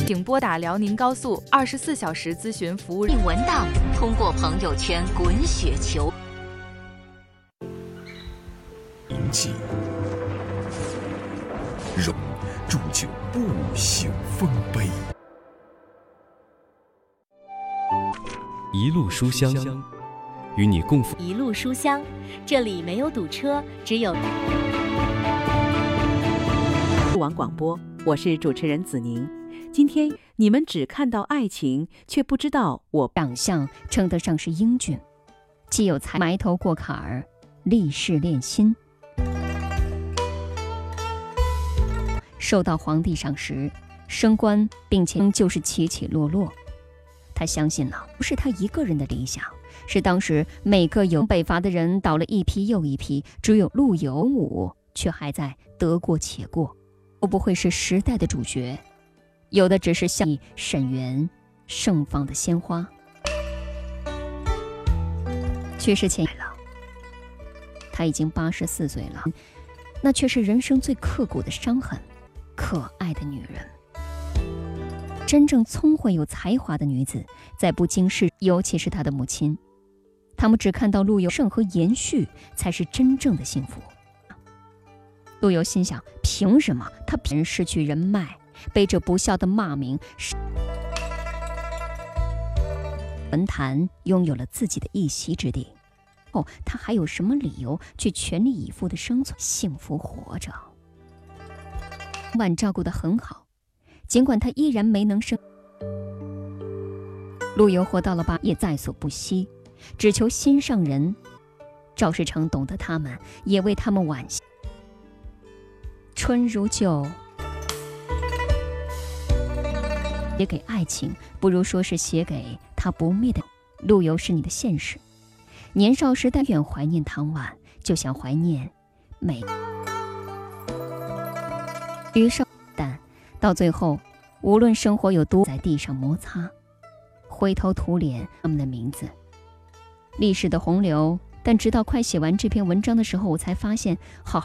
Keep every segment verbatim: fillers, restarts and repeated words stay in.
请拨打辽宁高速二十四小时咨询服务。 文档通过朋友圈滚雪球。 铭记，容铸就不朽丰碑。 一路书香，与你共赴一路书香，这里没有堵车，只有不网广播，我是主持人子宁。今天你们只看到爱情，却不知道我长相称得上是英俊，既有才，埋头过坎儿，立誓练心，受到皇帝赏识，升官，并且就是起起落落。他相信呢，不是他一个人的理想，是当时每个有北伐的人倒了一批又一批，只有陆游武却还在得过且过。会不会是时代的主角？有的只是像沈园盛放的鲜花。去世前来了，他已经八十四岁了，那却是人生最刻骨的伤痕。可爱的女人，真正聪慧有才华的女子，在不经世，尤其是她的母亲，他们只看到陆游盛和延续，才是真正的幸福。陆游心想，凭什么他人失去人脉，被这不孝的骂名，文坛拥有了自己的一席之地，哦，他还有什么理由去全力以赴的生存，幸福活着？万照顾得很好，尽管他依然没能生。陆游活到了八，也在所不惜，只求心上人。赵世成懂得他们，也为他们惋惜。春如旧，写给爱情，不如说是写给他不灭的。陆游是你的现实。年少时但愿怀念唐婉，就像怀念美。余生，但到最后，无论生活有多在地上摩擦，灰头土脸，他们的名字，历史的洪流。但直到快写完这篇文章的时候，我才发现，好，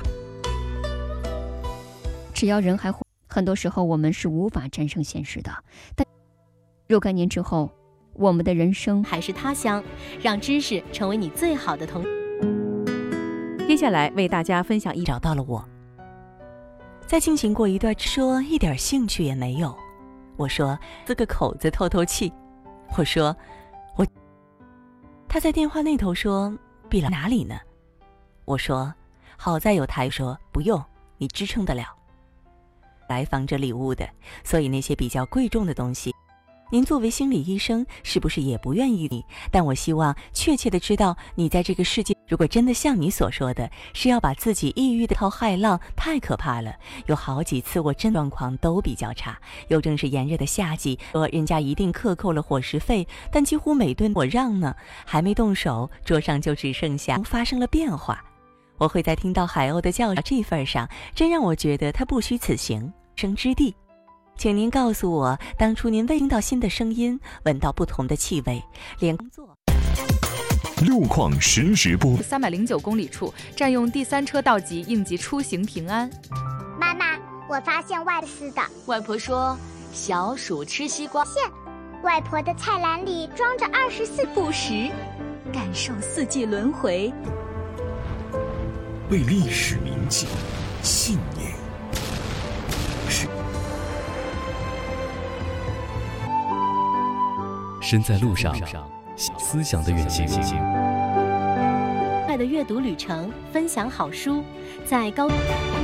只要人还活，很多时候我们是无法战胜现实的。但若干年之后，我们的人生还是他乡，让知识成为你最好的同。 接下来为大家分享一找到了我，在进行过一段说一点兴趣也没有。我说这个口子透透气。我说我，他在电话那头说闭了哪里呢？我说好在有台，说不用，你支撑得了。来访者礼物的，所以那些比较贵重的东西，您作为心理医生是不是也不愿意你？但我希望确切的知道你在这个世界，如果真的像你所说的是要把自己抑郁的套骇浪，太可怕了。有好几次我真状况都比较差，又正是炎热的夏季，说人家一定克扣了伙食费，但几乎每顿我让呢，还没动手，桌上就只剩下发生了变化。我会在听到海鸥的叫这份上，真让我觉得他不虚此行，生之地。请您告诉我，当初您未听到新的声音，闻到不同的气味，连工作。 路况实时播， 三百零九公里处占用第三车道及应急出行平安。 妈妈，我发现外丝的。 外婆说，小鼠吃西瓜。 现，外婆的菜篮里装着二十四不食，感受四季轮回。 为历史铭记，信念是。 身在路上，思想的远行。 爱的阅读旅程，分享好书，在高。